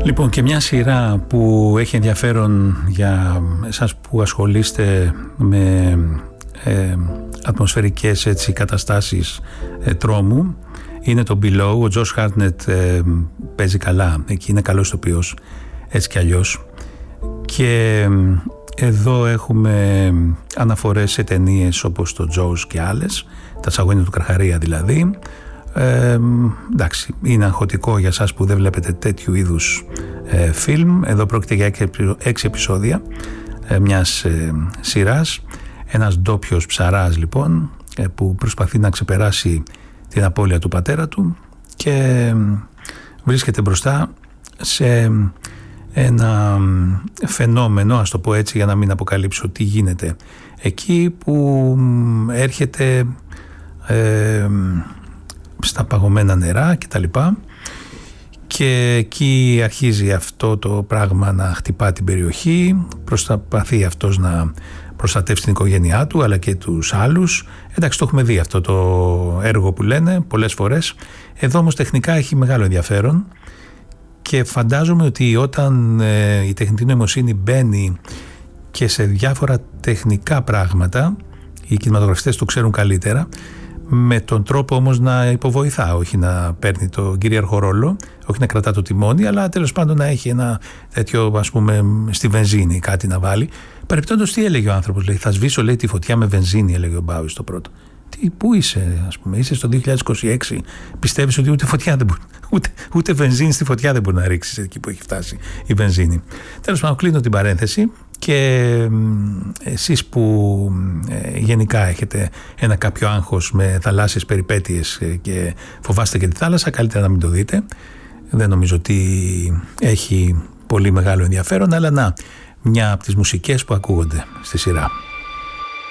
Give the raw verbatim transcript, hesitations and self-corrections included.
Λοιπόν, και μια σειρά που έχει ενδιαφέρον για εσάς που ασχολείστε με ε, ατμοσφαιρικές έτσι, καταστάσεις ε, τρόμου είναι το Below. Ο Josh Hartnett ε, παίζει καλά, εκεί είναι καλός ηθοποιός έτσι κι αλλιώς, και ε, εδώ έχουμε αναφορές σε ταινίες όπως το Jaws και άλλες, τα Σαγόνια του Καρχαρία δηλαδή. Ε, εντάξει, είναι αγχωτικό για σας που δεν βλέπετε τέτοιου είδους ε, φιλμ. Εδώ πρόκειται για έξι επεισόδια ε, μιας ε, σειράς. Ένας ντόπιος ψαράς λοιπόν ε, που προσπαθεί να ξεπεράσει την απώλεια του πατέρα του και ε, βρίσκεται μπροστά σε ένα φαινόμενο, ας το πω έτσι για να μην αποκαλύψω τι γίνεται εκεί, που έρχεται ε, στα παγωμένα νερά και τα λοιπά, και εκεί αρχίζει αυτό το πράγμα να χτυπά την περιοχή, προσπαθεί αυτός να προστατεύσει την οικογένειά του αλλά και τους άλλους. Εντάξει, το έχουμε δει αυτό το έργο που λένε πολλές φορές. Εδώ όμως τεχνικά έχει μεγάλο ενδιαφέρον και φαντάζομαι ότι όταν ε, η τεχνητή νοημοσύνη μπαίνει και σε διάφορα τεχνικά πράγματα, οι κινηματογραφιστές το ξέρουν καλύτερα, με τον τρόπο όμως να υποβοηθά, όχι να παίρνει το κυρίαρχο ρόλο, όχι να κρατά το τιμόνι, αλλά τέλος πάντων να έχει ένα τέτοιο, ας πούμε, στη βενζίνη κάτι να βάλει. Παρεπτόντως, τι έλεγε ο άνθρωπος, λέει, θα σβήσω, λέει, τη φωτιά με βενζίνη, έλεγε ο Μπάουι στο πρώτο. Τι, πού είσαι, ας πούμε, είσαι στο δύο χιλιάδες είκοσι έξι, πιστεύεις ότι ούτε φωτιά δεν μπορεί, ούτε, ούτε βενζίνη στη φωτιά δεν μπορεί να ρίξεις εκεί που έχει φτάσει η βενζίνη. Τέλος πάντων, κλείνω την παρένθεση. Και εσείς που ε, γενικά έχετε ένα κάποιο άγχος με θαλάσσιες περιπέτειες και φοβάστε και τη θάλασσα, καλύτερα να μην το δείτε. Δεν νομίζω ότι έχει πολύ μεγάλο ενδιαφέρον, αλλά να, μια από τις μουσικές που ακούγονται στη σειρά.